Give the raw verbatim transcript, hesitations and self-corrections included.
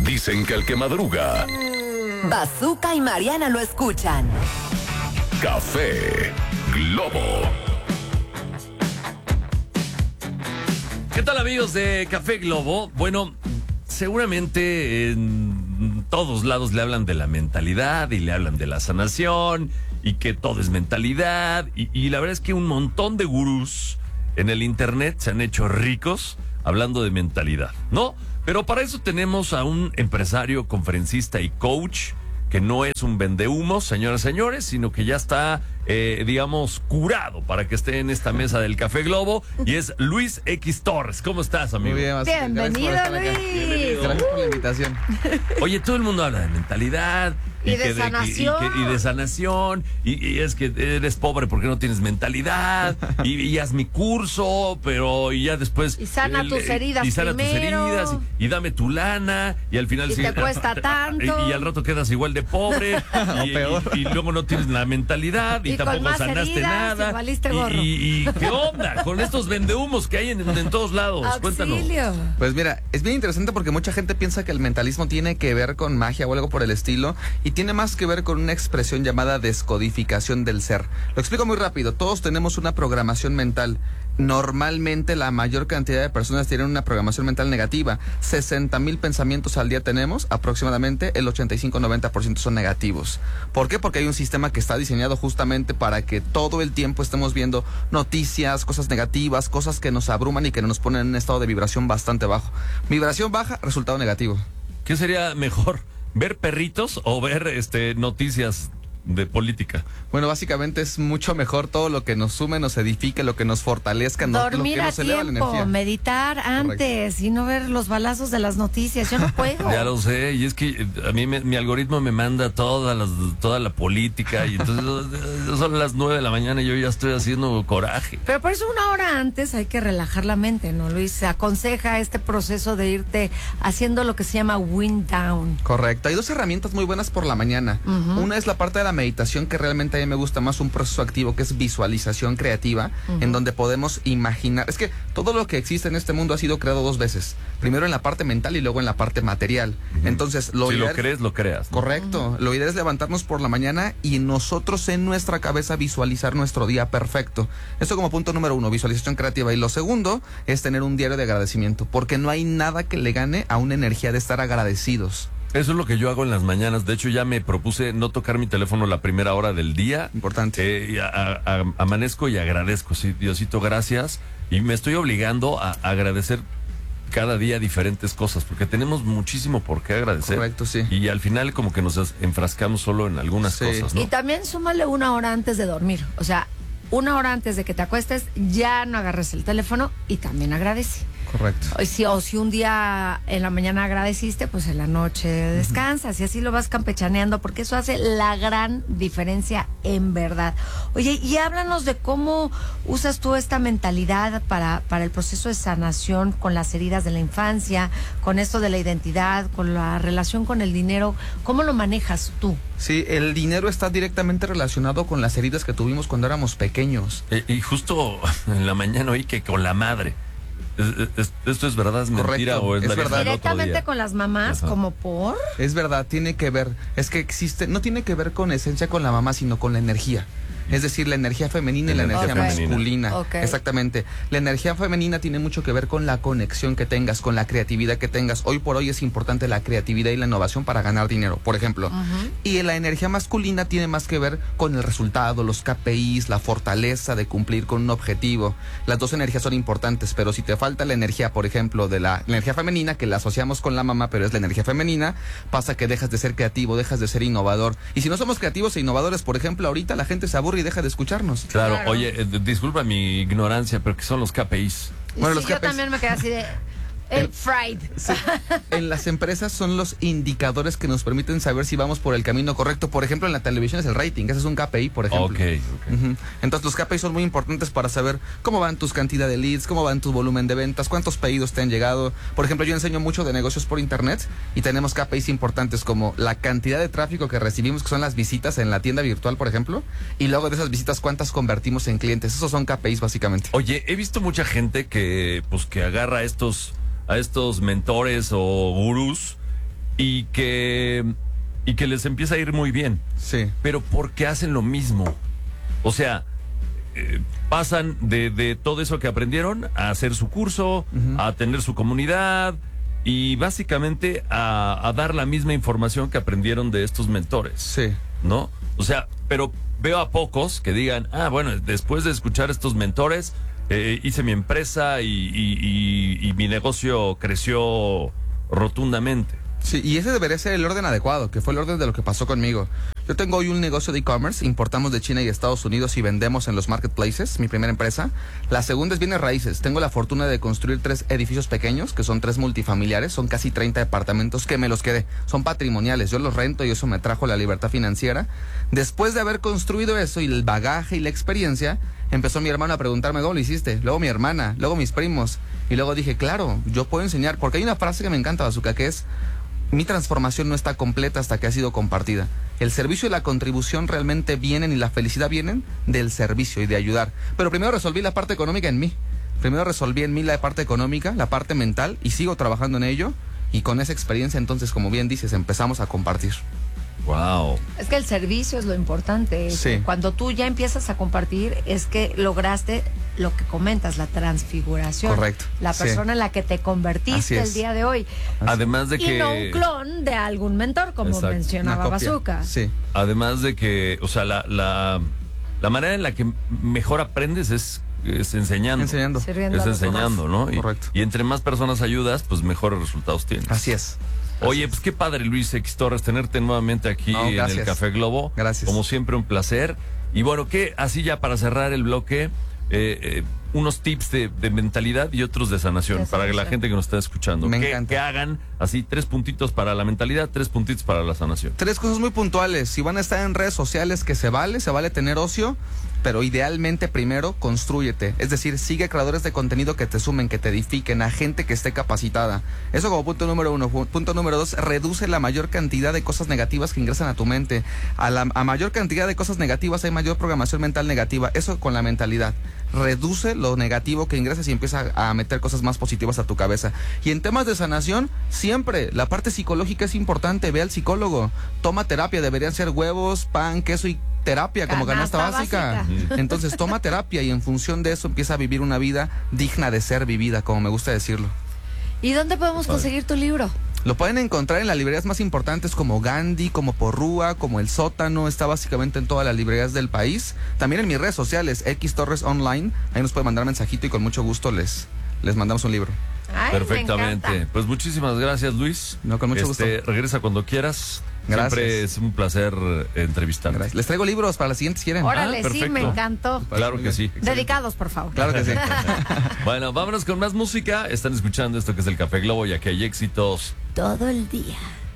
Dicen que el que madruga... Bazooka y Mariana lo escuchan. Café Globo. ¿Qué tal, amigos de Café Globo? Bueno, seguramente en todos lados le hablan de la mentalidad y le hablan de la sanación y que todo es mentalidad. Y, y la verdad es que un montón de gurús en el internet se han hecho ricos hablando de mentalidad, ¿no? Pero para eso tenemos a un empresario, conferencista y coach que no es un vendehumos, señoras y señores, sino que ya está, eh, digamos, curado para que esté en esta mesa del Café Globo, y es Luis X Torres. ¿Cómo estás, amigo? Muy bien, Bienvenido, Luis. Gracias por la invitación. Oye, todo el mundo habla de mentalidad. Y de que sanación. Y, que, y de sanación. Y, y es que eres pobre porque no tienes mentalidad. y, y haz mi curso, pero y ya después... Y sana el, tus heridas Y sana primero. tus heridas. Y, y dame tu lana. Y al final... Y sí, te cuesta tanto. Y, y al rato quedas igual de pobre. y, O peor. Y, y luego no tienes la mentalidad. Y, Y con tampoco más sanaste heridas, nada. y valiste Y- gorro. Y, y ¿qué onda con estos vendehumos que hay en, en todos lados? Cuéntanos. Auxilio. Pues mira, es bien interesante porque mucha gente piensa que el mentalismo tiene que ver con magia o algo por el estilo, y tiene más que ver con una expresión llamada descodificación del ser. Lo explico muy rápido. Todos tenemos una programación mental. Normalmente la mayor cantidad de personas tienen una programación mental negativa. sesenta mil pensamientos al día tenemos, aproximadamente el ochenta y cinco a noventa por ciento son negativos. ¿Por qué? Porque hay un sistema que está diseñado justamente para que todo el tiempo estemos viendo noticias, cosas negativas, cosas que nos abruman y que nos ponen en un estado de vibración bastante bajo. Vibración baja, resultado negativo. ¿Qué sería mejor? ¿Ver perritos o ver este noticias de política? Bueno, básicamente es mucho mejor todo lo que nos sume, nos edifique, lo que nos fortalezca, no, lo Dormir que a nos eleva la tiempo, energía. meditar antes y no ver los balazos de las noticias. Yo no puedo. Ya lo sé, y es que eh, a mí me- mi algoritmo me manda toda, las, toda la política, y entonces eh, son las nueve de la mañana y yo ya estoy haciendo coraje. Pero por eso una hora antes hay que relajar la mente, ¿no, Luis? Se aconseja este proceso de irte haciendo lo que se llama wind down. Correcto. Hay dos herramientas muy buenas por la mañana. Ujú. Una es la parte de la meditación, que realmente a mí me gusta más un proceso activo, que es visualización creativa, Ujú. en donde podemos imaginar. Es que todo lo que existe en este mundo ha sido creado dos veces. Primero en la parte mental y luego en la parte material. Entonces, lo Si lo ideal- crees, lo creas, ¿no? Correcto. Lo ideal es levantarnos por la mañana y nosotros en nuestra cabeza visualizar nuestro día perfecto. Esto como punto número uno, visualización creativa. Y lo segundo es tener un diario de agradecimiento, porque no hay nada que le gane a una energía de estar agradecidos. Eso es lo que yo hago en las mañanas. De hecho, ya me propuse no tocar mi teléfono la primera hora del día. Importante. Eh, y a- a- a- amanezco y agradezco. Sí, Diosito, gracias. Y me estoy obligando a agradecer cada día diferentes cosas, porque tenemos muchísimo por qué agradecer. Correcto, sí. Y al final como que nos enfrascamos solo en algunas Sí. cosas, ¿no? Y también súmale una hora antes de dormir. O sea, una hora antes de que te acuestes, ya no agarres el teléfono y también agradece. Correcto. O si, o si un día en la mañana agradeciste, pues en la noche descansas y así lo vas campechaneando, porque eso hace la gran diferencia en verdad. Oye, y háblanos de cómo usas tú esta mentalidad para, para el proceso de sanación con las heridas de la infancia, con esto de la identidad, con la relación con el dinero. ¿Cómo lo manejas tú? Sí, el dinero está directamente relacionado con las heridas que tuvimos cuando éramos pequeños. Eh, y justo en la mañana oí que con la madre. Es- es- ¿Esto es verdad, es mentira Correcto, o es, es la vieja verdad. del otro Directamente día? con las mamás, Ajá. como por... Es verdad, tiene que ver, es que existe, no tiene que ver con esencia con la mamá, sino con la energía. Es decir, la energía femenina y la Energía energía femenina. masculina. Ok. Exactamente. La energía femenina tiene mucho que ver con la conexión que tengas, con la creatividad que tengas. Hoy por hoy es importante la creatividad y la innovación para ganar dinero, por ejemplo. Ujú. Y la energía masculina tiene más que ver con el resultado, los K P Is, la fortaleza de cumplir con un objetivo. Las dos energías son importantes, pero si te falta la energía, por ejemplo, de la, la energía femenina, que la asociamos con la mamá, pero es la energía femenina, pasa que dejas de ser creativo, dejas de ser innovador. Y si no somos creativos e innovadores, por ejemplo, ahorita la gente se aburre y deja de escucharnos. Claro, Claro. oye, eh, disculpa mi ignorancia, pero ¿qué son los K P Is? Y Bueno, sí, los yo K P Is. también me quedé así de... El fried. Sí. En las empresas son los indicadores que nos permiten saber si vamos por el camino correcto. Por ejemplo, en la televisión es el rating, ese es un K P I, por ejemplo. Ok, ok. Ujú. Entonces los K P I son muy importantes para saber cómo van tus cantidad de leads, cómo van tu volumen de ventas, cuántos pedidos te han llegado. Por ejemplo, yo enseño mucho de negocios por internet y tenemos K P Is importantes como la cantidad de tráfico que recibimos, que son las visitas en la tienda virtual, por ejemplo, y luego de esas visitas cuántas convertimos en clientes. Esos son K P Is básicamente. Oye, he visto mucha gente que, pues, que agarra a estos, a estos mentores o gurús y que, y que les empieza a ir muy bien. Sí. Pero ¿por qué hacen lo mismo? O sea, eh, pasan de, de todo eso que aprendieron a hacer su curso, uh-huh. a tener su comunidad y básicamente a, a dar la misma información que aprendieron de estos mentores. Sí. ¿No? O sea, pero veo a pocos que digan, ah, bueno, después de escuchar estos mentores, eh, hice mi empresa y, y, y, y mi negocio creció rotundamente. Sí, y ese debería ser el orden adecuado, que fue el orden de lo que pasó conmigo. Yo tengo hoy un negocio de e-commerce, importamos de China y Estados Unidos y vendemos en los marketplaces, mi primera empresa. La segunda es bienes raíces. Tengo la fortuna de construir tres edificios pequeños, que son tres multifamiliares, son casi treinta departamentos que me los quedé. Son patrimoniales, yo los rento y eso me trajo la libertad financiera. Después de haber construido eso y el bagaje y la experiencia, empezó mi hermano a preguntarme, ¿cómo lo hiciste? Luego mi hermana, luego mis primos. Y luego dije, claro, yo puedo enseñar, porque hay una frase que me encanta, Bazooka, que es: mi transformación no está completa hasta que ha sido compartida. El servicio y la contribución realmente vienen y la felicidad vienen del servicio y de ayudar. Pero primero resolví la parte económica en mí. Primero resolví en mí la parte económica, la parte mental, y sigo trabajando en ello. Y con esa experiencia, entonces, como bien dices, empezamos a compartir. Wow. Es que el servicio es lo importante. Sí. Cuando tú ya empiezas a compartir, es que lograste lo que comentas, la transfiguración. Correcto. La persona sí. en la que te convertiste el día de hoy. Además de que... Y no un clon de algún mentor, como Exacto. mencionaba Bazooka. Sí. Además de que, o sea, la, la, la manera en la que mejor aprendes es, es enseñando. Enseñando. Es enseñando, ¿no? Y, Correcto. Y entre más personas ayudas, pues mejores resultados tienes. Así es. Oye, pues qué padre, Luis X Torres, tenerte nuevamente aquí no, en el Café Globo. Gracias. Como siempre, un placer. Y bueno, que así ya para cerrar el bloque, eh, eh, unos tips de, de mentalidad y otros de sanación, de para sanación. la gente que nos está escuchando. Me que, encanta. que hagan así tres puntitos para la mentalidad, tres puntitos para la sanación. Tres cosas muy puntuales. Si van a estar en redes sociales, que se vale, se vale tener ocio, pero idealmente primero constrúyete. Es decir, sigue creadores de contenido que te sumen, que te edifiquen, a gente que esté capacitada. Eso como punto número uno. Punto número dos, reduce la mayor cantidad de cosas negativas que ingresan a tu mente. A, la, a mayor cantidad de cosas negativas hay mayor programación mental negativa. Eso con la mentalidad. Reduce lo negativo que ingresas y empieza a meter cosas más positivas a tu cabeza. Y en temas de sanación, siempre la parte psicológica es importante. Ve al psicólogo, toma terapia. Deberían ser huevos, pan, queso y terapia como canasta, Canasta básica. básica. Entonces toma terapia y en función de eso empieza a vivir una vida digna de ser vivida, como me gusta decirlo. ¿Y dónde podemos conseguir tu libro? Lo pueden encontrar en las librerías más importantes como Gandhi, como Porrúa, como El Sótano. Está básicamente en todas las librerías del país. También en mis redes sociales, X Torres Online. Ahí nos pueden mandar mensajito y con mucho gusto les, les mandamos un libro. Ay, Perfectamente. me encanta. Pues muchísimas gracias, Luis. No, con mucho este, gusto. Regresa cuando quieras. Gracias. Siempre es un placer entrevistarte. Gracias. Les traigo libros para las siguientes si quieren. Órale, Ah, sí, perfecto. me encantó. Claro que sí. Dedicados, por favor. Claro que sí. Bueno, vámonos con más música. Están escuchando esto que es el Café Globo y aquí hay éxitos Todo el día.